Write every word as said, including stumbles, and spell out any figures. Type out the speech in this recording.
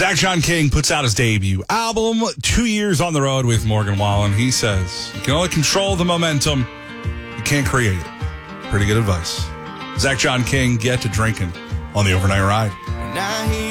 Zach John King puts out his debut album, two years on the road with Morgan Wallen. He says, you can only control the momentum, you can't create it. Pretty good advice. Zach John King, get to drinking on the Overnight Ride.